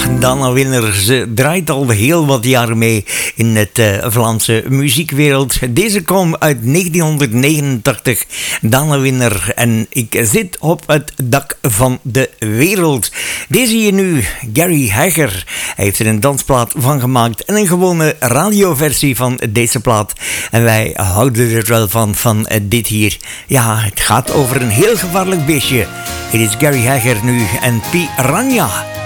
Dana Winner. Ze draait al heel wat jaren mee in het Vlaamse muziekwereld. Deze kwam uit 1989. Dana Winner en ik zit op het dak van de wereld. Deze hier nu, Gary Hegger. Hij heeft er een dansplaat van gemaakt en een gewone radioversie van deze plaat. En wij houden er wel van dit hier. Ja, het gaat over een heel gevaarlijk beestje. Het is Gary Hegger nu en Piranha.